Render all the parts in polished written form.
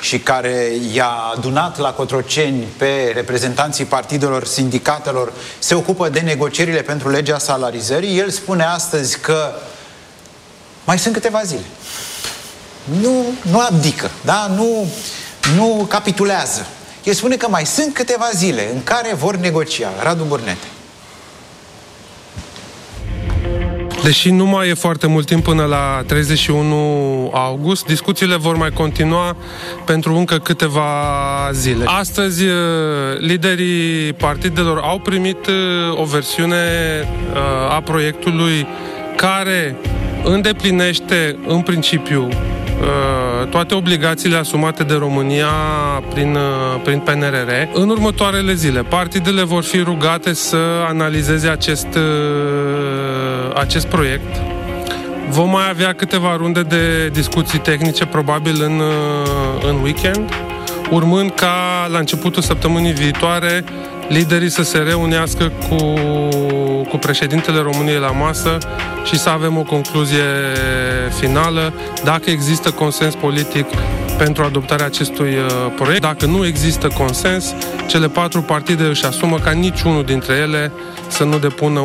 și care i-a adunat la Cotroceni pe reprezentanții partidelor, sindicatelor, se ocupă de negocierile pentru legea salarizării. El spune astăzi că mai sunt câteva zile. Nu abdică, da? Nu capitulează. El spune că mai sunt câteva zile în care vor negocia. Radu Burnete. Deși nu mai e foarte mult timp până la 31 august, discuțiile vor mai continua pentru încă câteva zile. Astăzi, liderii partidelor au primit o versiune a proiectului care îndeplinește, în principiu, toate obligațiile asumate de România prin PNRR. În următoarele zile, partidele vor fi rugate să analizeze acest proiect. Vom mai avea câteva runde de discuții tehnice, probabil în weekend, urmând ca la începutul săptămânii viitoare liderii să se reunească cu președintele României la masă și să avem o concluzie finală, dacă există consens politic pentru adoptarea acestui proiect. Dacă nu există consens, cele 4 partide își asumă ca niciunul dintre ele să nu depună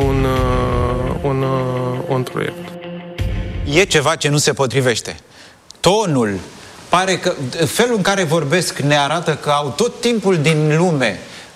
un proiect. E ceva ce nu se potrivește. Tonul, pare că felul în care vorbesc ne arată că au tot timpul din lume,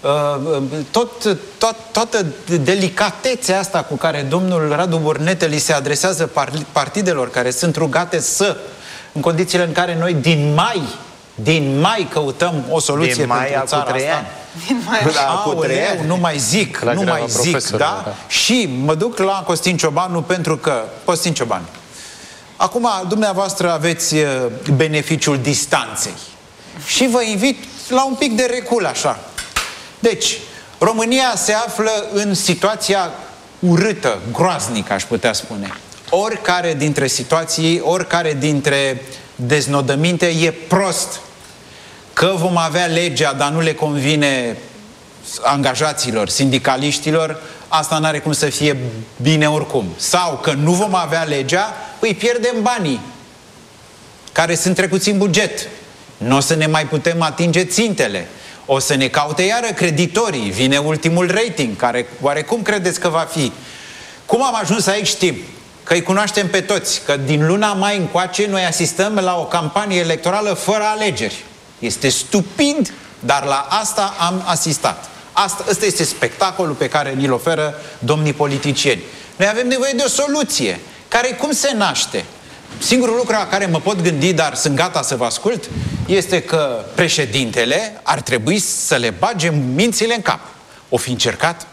toată delicatețea asta cu care domnul Radu Burnete li se adresează partidelor care sunt rugate în condițiile în care noi din mai căutăm o soluție pentru țara asta. Nu mai zic, da? Și mă duc la Costin Ciobanu pentru că, Costin Ciobanu, acum dumneavoastră aveți beneficiul distanței și vă invit la un pic de recul așa. Deci, România se află în situația urâtă, groaznică, aș putea spune. Oricare dintre situații, oricare dintre deznodăminte e prost. Că vom avea legea, dar nu le convine angajaților, sindicaliștilor, asta n-are cum să fie bine oricum. Sau că nu vom avea legea, îi pierdem banii care sunt trecuți în buget. Nu o să ne mai putem atinge țintele. O să ne caute iară creditorii. Vine ultimul rating, care oarecum credeți că va fi? Cum am ajuns aici știm. Că îi cunoaștem pe toți. Că din luna mai încoace noi asistăm la o campanie electorală fără alegeri. Este stupid, dar la asta am asistat. Ăsta este spectacolul pe care ni-l oferă domnii politicieni. Noi avem nevoie de o soluție. Care cum se naște? Singurul lucru la care mă pot gândi, dar sunt gata să vă ascult, este că președintele ar trebui să le bage mințile în cap. O fi încercat?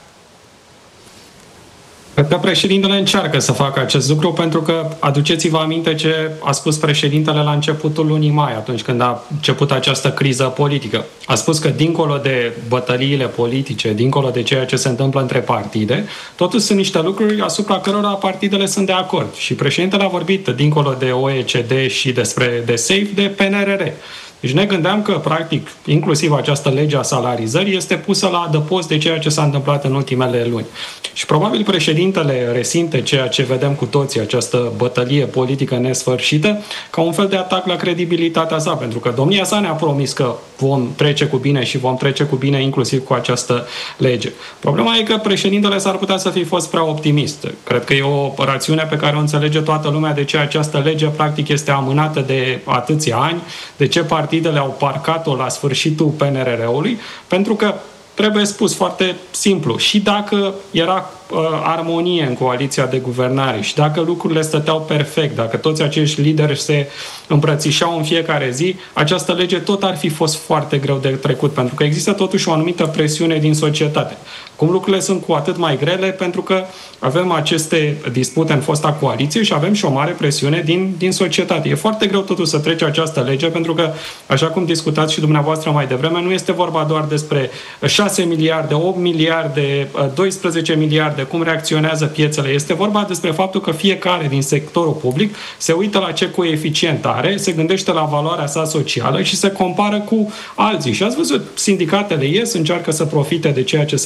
Cred că președintele încearcă să facă acest lucru, pentru că aduceți-vă aminte ce a spus președintele la începutul lunii mai, atunci când a început această criză politică. A spus că dincolo de bătăliile politice, dincolo de ceea ce se întâmplă între partide, totuși sunt niște lucruri asupra cărora partidele sunt de acord. Și președintele a vorbit, dincolo de OECD și de SAFE, de PNRR. Deci ne gândeam că, practic, inclusiv această lege a salarizării este pusă la adăpost de ceea ce s-a întâmplat în ultimele luni. Și probabil președintele resimte ceea ce vedem cu toții, această bătălie politică nesfârșită, ca un fel de atac la credibilitatea sa, pentru că domnia sa ne-a promis că vom trece cu bine și vom trece cu bine inclusiv cu această lege. Problema e că președintele s-ar putea să fi fost prea optimist. Cred că e o rațiune pe care o înțelege toată lumea, de ce această lege practic este amânată de atâția ani, de ce partidele au parcat-o la sfârșitul PNRR-ului, pentru că trebuie spus foarte simplu, și dacă era armonie în coaliția de guvernare și dacă lucrurile stăteau perfect, dacă toți acești lideri se îmbrățișau în fiecare zi, această lege tot ar fi fost foarte greu de trecut, pentru că există totuși o anumită presiune din societate. Cum lucrurile sunt cu atât mai grele, pentru că avem aceste dispute în fosta coaliție și avem și o mare presiune din societate. E foarte greu totuși să trece această lege, pentru că, așa cum discutați și dumneavoastră mai devreme, nu este vorba doar despre 6 miliarde, 8 miliarde, 12 miliarde, cum reacționează piețele. Este vorba despre faptul că fiecare din sectorul public se uită la ce coeficient are, se gândește la valoarea sa socială și se compară cu alții. Și ați văzut, sindicatele încearcă să profite de ceea ce se întâmplă. Este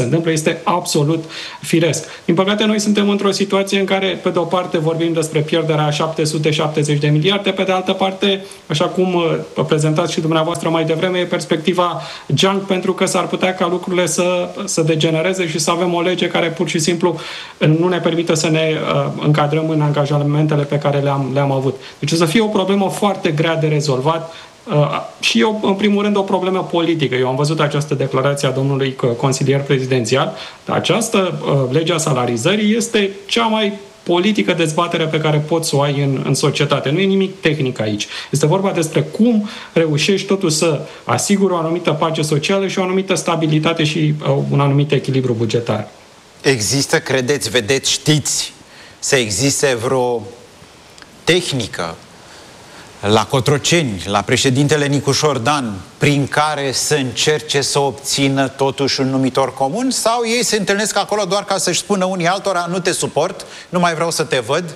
este absolut firesc. Din păcate, noi suntem într-o situație în care, pe de o parte, vorbim despre pierderea 770 de miliarde, pe de altă parte, așa cum prezentați și dumneavoastră mai devreme, e perspectiva junk, pentru că s-ar putea ca lucrurile să degenereze și să avem o lege care pur și simplu nu ne permită să ne încadrăm în angajamentele pe care le-am avut. Deci o să fie o problemă foarte grea de rezolvat și eu, în primul rând, o problemă politică. Eu am văzut această declarație a domnului consilier prezidențial, dar această lege a salarizării este cea mai politică dezbatere pe care poți să o ai în societate. Nu e nimic tehnic aici. Este vorba despre cum reușești totuși să asiguri o anumită pace socială și o anumită stabilitate și un anumit echilibru bugetar. Există, credeți, vedeți, știți, să existe vreo tehnică la Cotroceni, la președintele Nicușor Dan, prin care să încerce să obțină totuși un numitor comun? Sau ei se întâlnesc acolo doar ca să-și spună unii altora: nu te suport, nu mai vreau să te văd,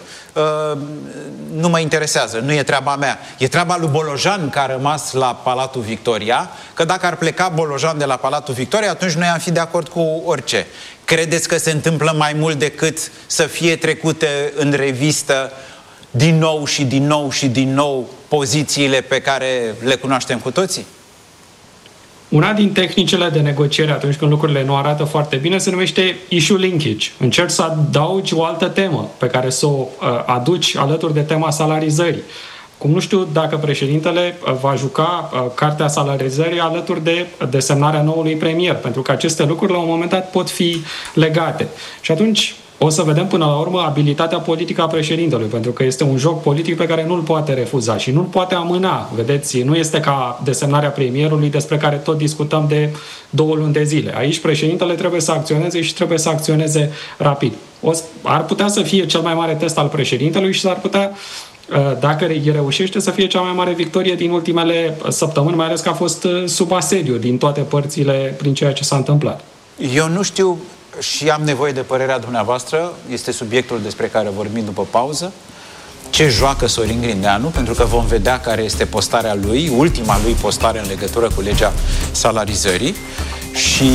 nu mă interesează, nu e treaba mea. E treaba lui Bolojan, care a rămas la Palatul Victoria, că dacă ar pleca Bolojan de la Palatul Victoria, atunci noi am fi de acord cu orice. Credeți că se întâmplă mai mult decât să fie trecute în revistă din nou și din nou și din nou pozițiile pe care le cunoaștem cu toții? Una din tehnicile de negociere atunci când lucrurile nu arată foarte bine se numește issue linkage. Încerci să adaugi o altă temă pe care să o aduci alături de tema salarizării. Cum nu știu dacă președintele va juca cartea salarizării alături de desemnarea noului premier, pentru că aceste lucruri la un moment dat pot fi legate. Și atunci o să vedem până la urmă abilitatea politică a președintelui, pentru că este un joc politic pe care nu-l poate refuza și nu-l poate amâna. Vedeți, nu este ca desemnarea premierului, despre care tot discutăm de 2 luni de zile. Aici președintele trebuie să acționeze și trebuie să acționeze rapid. Ar putea să fie cel mai mare test al președintelui și s-ar putea, dacă reușește, să fie cea mai mare victorie din ultimele săptămâni, mai ales că a fost sub asediu din toate părțile prin ceea ce s-a întâmplat. Eu nu știu și am nevoie de părerea dumneavoastră, este subiectul despre care vorbim după pauză. Ce joacă Sorin Grindeanu, pentru că vom vedea care este postarea lui, ultima lui postare în legătură cu legea salarizării. Și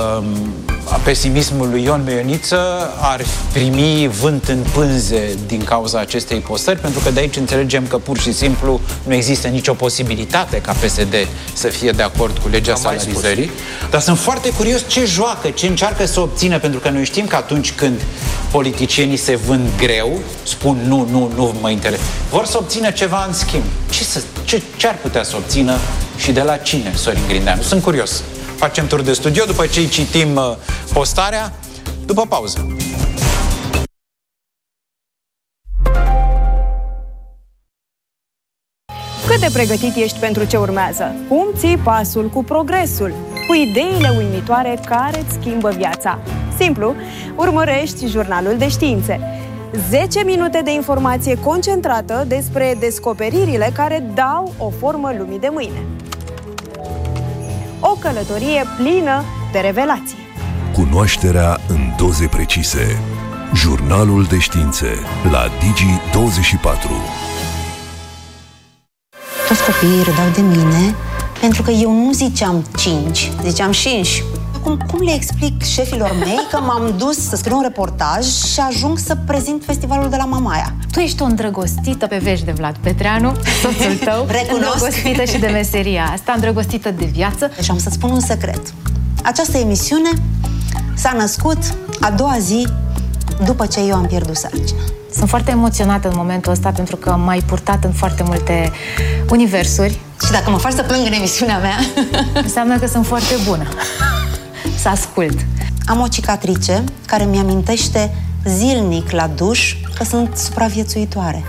pesimismul lui Ion Meioniță ar primi vânt în pânze din cauza acestei postări, pentru că de aici înțelegem că pur și simplu nu există nicio posibilitate ca PSD să fie de acord cu legea salarizării. Dar sunt foarte curios ce joacă, ce încearcă să obțină, pentru că noi știm că atunci când politicienii se vând greu, spun nu mă interesează, vor să obțină ceva în schimb. Ce ar putea să obțină și de la cine, Sorin Grindeanu? Sunt curios. Facem tur de studio, după ce îi citim postarea, după pauză. Cât de pregătit ești pentru ce urmează? Cum ții pasul cu progresul? Cu ideile uimitoare care îți schimbă viața? Simplu, urmărești Jurnalul de Științe. 10 minute de informație concentrată despre descoperirile care dau o formă lumii de mâine. O călătorie plină de revelații. Cunoașterea în doze precise. Jurnalul de Științe la Digi24. Toți copiii râdeau de mine pentru că eu nu ziceam 5, ziceam 5. Cum le explic șefilor mei că m-am dus să scriu un reportaj și ajung să prezint festivalul de la Mamaia? Tu ești o îndrăgostită pe vești de Vlad Petreanu, soțul tău. Recunosc. Îndrăgostită și de meseria asta, îndrăgostită de viață. Deci am să-ți spun un secret. Această emisiune s-a născut a doua zi după ce eu am pierdut sarcina. Sunt foarte emoționată în momentul ăsta pentru că m-ai purtat în foarte multe universuri. Și dacă mă faci să plâng în emisiunea mea, înseamnă că sunt foarte bună să ascult. Am o cicatrice care mi-amintește zilnic la duș că sunt supraviețuitoare.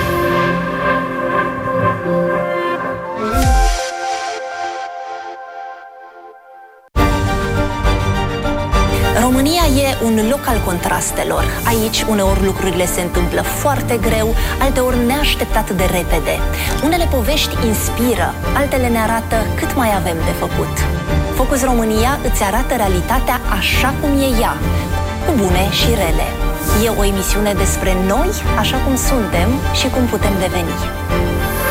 România e un loc al contrastelor. Aici uneori lucrurile se întâmplă foarte greu, alteori neașteptat de repede. Unele povești inspiră, altele ne arată cât mai avem de făcut. Focus România îți arată realitatea așa cum e ea, cu bune și rele. E o emisiune despre noi, așa cum suntem și cum putem deveni.